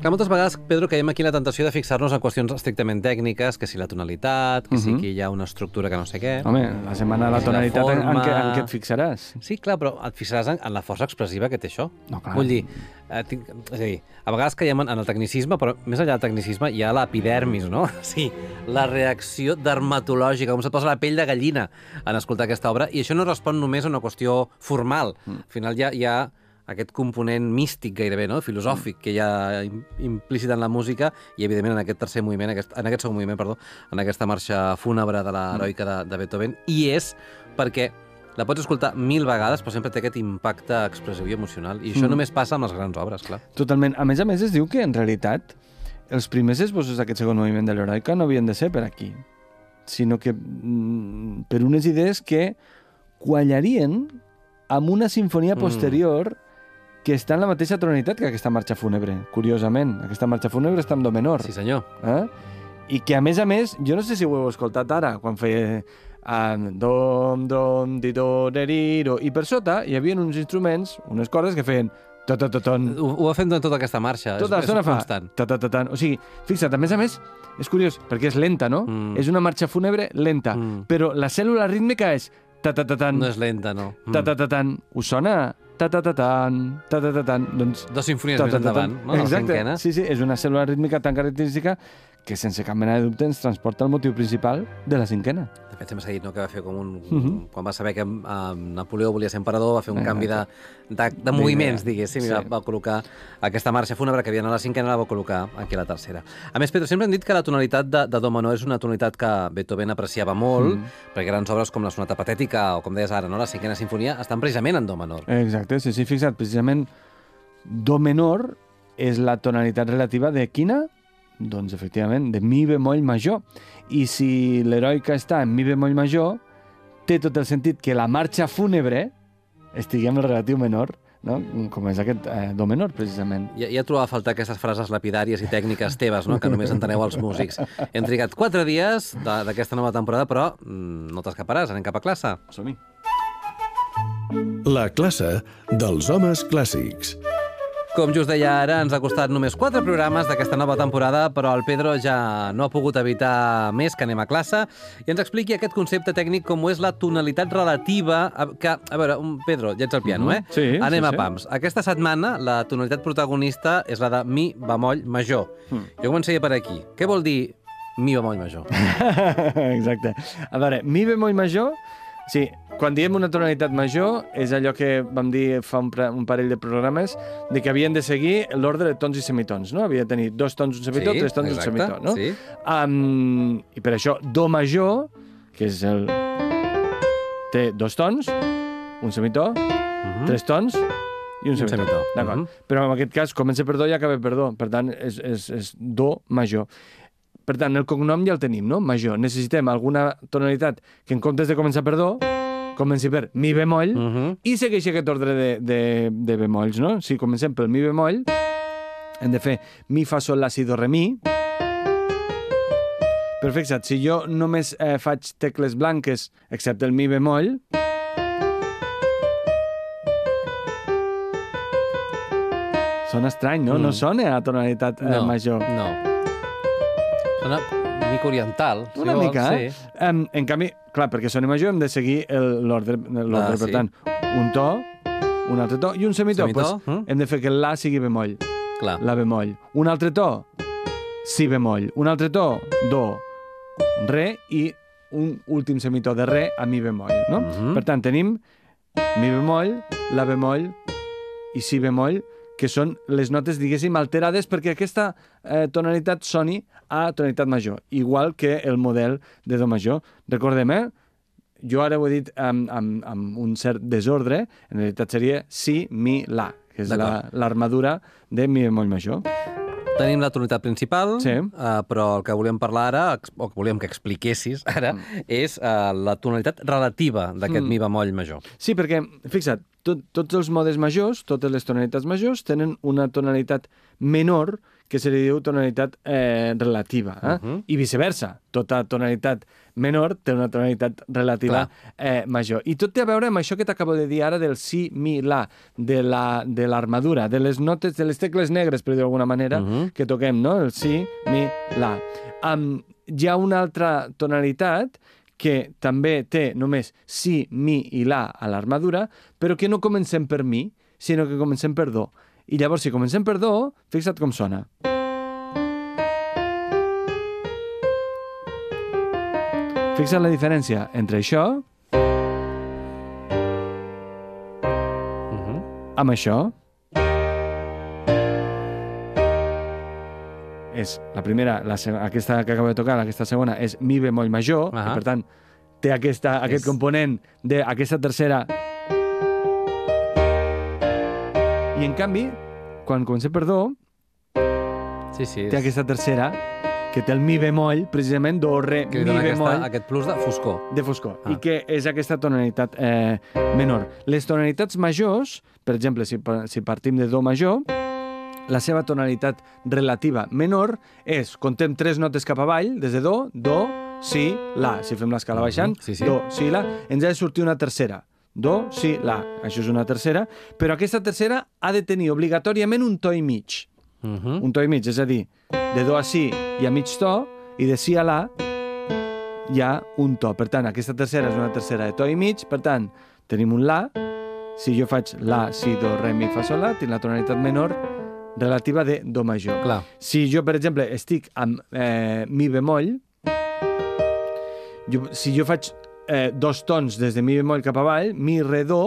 Clar, moltes vegades, Pedro, caiem aquí la tentació de fixar-nos en qüestions estrictament tècniques, que si la tonalitat, que si que hi ha una estructura que no sé què... Home, la setmana de la tonalitat en què et fixaràs? Sí, clar, però et fixaràs en la força expressiva que té això. No, clar. Vull dir, és a dir, a vegades caiem en el tecnicisme, però més enllà del tecnicisme hi ha l'epidermis, no? Sí, la reacció dermatològica, com se't posa la pell de gallina en escoltar aquesta obra, i això no respon només a una qüestió formal. Al final hi ha aquest component místic gairebé, no? Filosòfic, que hi ha implícit en la música i, evidentment, en aquest tercer moviment, en aquest segon moviment, perdó, en aquesta marxa fúnebre de l'heroica de Beethoven, i és perquè la pots escoltar 1000 vegades, però sempre té aquest impacte expressiu i emocional, i això només passa amb les grans obres, clar. Totalment. A més, es diu que, en realitat, els primers esbossos d'aquest segon moviment de l'heroica no havien de ser per aquí, sinó que per unes idees que quallarien amb una sinfonia posterior que està en la mateixa tonalitat que aquesta marxa fúnebre, curiosament. Aquesta marxa fúnebre està en do menor. Sí, senyor. I que, a més, jo no sé si ho heu escoltat ara, quan feia dom, dom, di, do, de, di, do, i per sota hi havia uns instruments, unes cordes que feien ta-ta-ta-tan. Ho va fent en tota aquesta marxa. Tota l'estona fa ta-ta-ta-tan. O sigui, fixa't, a més, és curiós, perquè és lenta, no? És una marxa fúnebre lenta, però la cèl·lula rítmica és ta-ta-ta-tan. No és lenta, no. Ta-ta-ta-tan. Us sona? Ta-ta-ta-tan, ta-ta-ta-tan. Doncs... Dos sinfonies més endavant, no? Exacte. Sí, és una cèl·lula rítmica tan característica que sense cap mena de dubte ens transporta al motiu principal de la cinquena. De fet, sempre s'ha dit, no?, que va fer com un... Quan va saber que Napoleó volia ser emperador, va fer un canvi de moviments, diguéssim, i va col·locar aquesta marxa fúnebre que havia anat a la cinquena, la va col·locar aquí a la tercera. A més, Pedro, sempre hem dit que la tonalitat de do menor és una tonalitat que Beethoven apreciava molt, perquè grans obres com la Sonata Patètica o, com deies ara, no?, la cinquena sinfonia, estan precisament en do menor. Exacte, sí, fixa't, precisament do menor és la tonalitat relativa de quina? Doncs, efectivament, de mi bemoll major. I si l'heroica està en mi bemoll major, té tot el sentit que la marxa fúnebre estigui en el relatiu menor, no? Com és aquest do menor, precisament. Ja trobava a faltar aquestes frases lapidàries i tècniques teves, no?, que només enteneu els músics. Hem trigat 4 dies d'aquesta nova temporada, però no t'escaparàs, anem cap a classe. Som-hi. La classe dels homes clàssics. Com just deia ara, ens ha costat només 4 programes d'aquesta nova temporada, però el Pedro ja no ha pogut evitar més que anem a classe i ens expliqui aquest concepte tècnic com és la tonalitat relativa, que, a veure, Pedro, ja ets al piano, eh? Sí. Anem a pams. Aquesta setmana la tonalitat protagonista és la de mi bemoll major. Jo començaria per aquí. Què vol dir mi bemoll major? Exacte. A veure, mi bemoll major... Sí, quan diem una tonalitat major és allò que vam dir fa un parell de programes de que havien de seguir l'ordre de tons i semitons, no? Havia de tenir 2 tons, un semitó, 3 tons i un semitó, no? Sí. I per això do major, que és el... té 2 tons, un semitó, 3 tons i un semitó. D'acord? Però en aquest cas comença per do i acaba per do. Per tant, és do major. Per tant, el cognom ja el tenim, no? Major. Necessitem alguna tonalitat que en comptes de començar per do, comenci per mi bemoll i segueixi aquest ordre de bemolls, no? Si comencem pel mi bemoll, hem de fer mi, fa, sol, la, si, do, re, mi. Però fixa't, si jo només faig tecles blanques, excepte el mi bemoll, sona estrany, no? No sona a tonalitat major. No. Sona mica oriental. Una mica, eh? Sí. En canvi, clar, perquè soni major hem de seguir l'ordre. Per tant, un to, un altre to i un semitó. Pues, hem de fer que la sigui bemoll. Clar. La bemoll. Un altre to, si bemoll. Un altre to, do, re i un últim semitó de re a mi bemoll, no? Per tant, tenim mi bemoll, la bemoll i si bemoll, que són les notes, diguéssim, alterades perquè aquesta tonalitat soni a tonalitat major, igual que el model de do major. Recordem, jo ara ho he dit amb un cert desordre, en realitat seria si, mi, la, que és l'armadura de mi bemoll major. Tenim la tonalitat principal, però el que volíem parlar ara, o que volíem que expliquessis ara, és la tonalitat relativa d'aquest mi bemoll major. Sí, perquè, fixa't, tots els modes majors, totes les tonalitats majors, tenen una tonalitat menor que se li diu tonalitat relativa. I viceversa. Tota tonalitat menor té una tonalitat relativa major. I tot té a veure amb això que t'acabo de dir ara del si, mi, la, de l'armadura, de les notes, de les tecles negres, per dir d'alguna manera, que toquem, no? El si, mi, la. Hi ha una altra tonalitat que també té només si, mi i la a l'armadura, però que no comencem per mi, sinó que comencem per do. I llavors, si comencem per do, fixa't com sona. Fixa't la diferència entre això amb això. És la primera, aquesta que acabo de tocar, aquesta segona, és mi bemoll major, i per tant té aquest component d'aquesta tercera. I en canvi, quan comencem per do, té aquesta tercera, que té el mi bemoll, precisament, do, re, mi bemoll. Aquest plus de foscor. De foscor. I que és aquesta tonalitat menor. Les tonalitats majors, per exemple, si partim de do major, la seva tonalitat relativa menor és, contem 3 notes cap avall, des de do, si, la. Si fem l'escala baixant, do, si, la, ens ha de sortir una tercera. Do, si, la. Això és una tercera, però aquesta tercera ha de tenir obligatòriament un to i mig. Un to i mig, és a dir, de do a si hi ha mig to i de si a la hi ha un to. Per tant, aquesta tercera és una tercera de to i mig, per tant, tenim un la. Si jo faig la, si, do, re, mi, fa, sol, la, tinc la tonalitat menor relativa de do major. Clar. Si jo, per exemple, estic amb mi bemoll, si jo faig 2 tons des de mi bemoll cap avall, mi, re, do,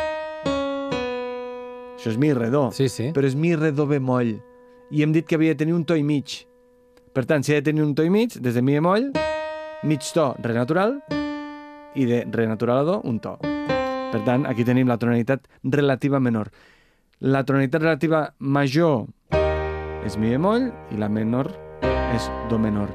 això és mi, re, do, però és mi, re, do, bemoll. I hem dit que havia de tenir un to i mig. Per tant, si ha de tenir un to i mig, des de mi bemoll, mig to, re natural, i de re natural a do, un to. Per tant, aquí tenim la tonalitat relativa menor. La tonalitat relativa major és mi bemoll i la menor és do menor.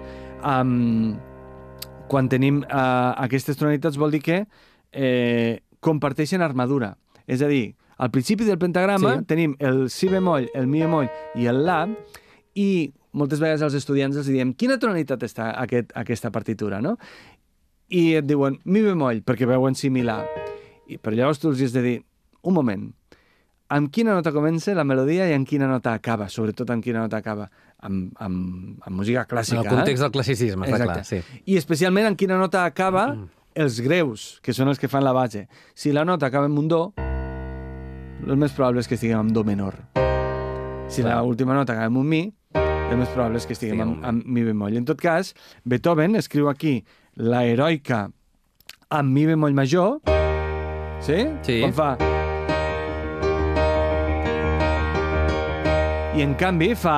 Quan tenim aquestes tonalitats vol dir que comparteixen armadura. És a dir, al principi del pentagrama tenim el si bemoll, el mi bemoll i el la, i moltes vegades als estudiants els diem quina tonalitat està aquesta partitura, no? I et diuen mi bemoll, perquè veuen si, mi, la. Però llavors tu els has de dir, un moment, amb quina nota comença la melodia i amb quina nota acaba, sobretot amb quina nota acaba, amb música clàssica. En el context del classicisme, està clar. Sí. I especialment amb quina nota acaba els greus, que són els que fan la base. Si la nota acaba amb un do, el més probable és que estiguem amb do menor. Si l'última nota acaba amb un mi, el més probable és que estiguem amb mi bemoll. En tot cas, Beethoven escriu aquí la heroica amb mi bemoll major, sí? Com fa... I en canvi fa...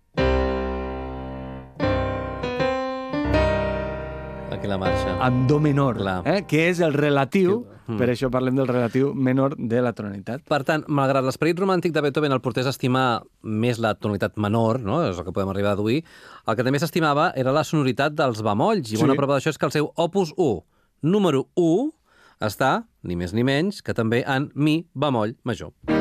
Aquí la marxa. Amb do menor, que és el relatiu, per això parlem del relatiu menor de la tonalitat. Per tant, malgrat l'esperit romàntic de Beethoven el portés a estimar més la tonalitat menor, no? És el que podem arribar a deduir, el que també s'estimava era la sonoritat dels bemolls, i bona prova d'això és que el seu opus 1, número 1, està, ni més ni menys, que també en mi bemoll major.